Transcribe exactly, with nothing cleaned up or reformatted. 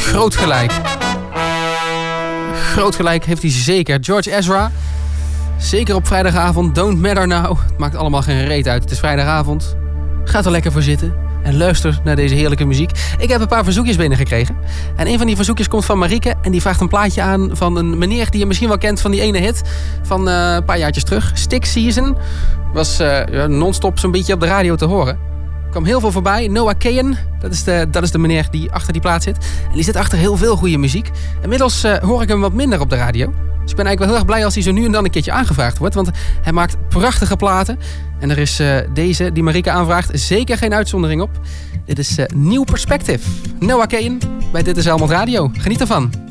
groot gelijk. Groot gelijk heeft hij zeker. George Ezra. Zeker op vrijdagavond. Don't matter now. Het maakt allemaal geen reet uit. Het is vrijdagavond. Ga er lekker voor zitten. En luister naar deze heerlijke muziek. Ik heb een paar verzoekjes binnengekregen. En een van die verzoekjes komt van Marieke. En die vraagt een plaatje aan van een meneer die je misschien wel kent van die ene hit. Van uh, een paar jaartjes terug. Stick Season. Was uh, non-stop zo'n beetje op de radio te horen. Er kwam heel veel voorbij. Noah Kahan. Dat is, de, dat is de meneer die achter die plaat zit. En die zit achter heel veel goede muziek. Inmiddels uh, hoor ik hem wat minder op de radio. Dus ik ben eigenlijk wel heel erg blij als hij zo nu en dan een keertje aangevraagd wordt. Want hij maakt prachtige platen. En er is uh, deze, die Marieke aanvraagt, zeker geen uitzondering op. Dit is uh, Nieuw Perspective. Noah Kahan bij Dit is Helmond Radio. Geniet ervan.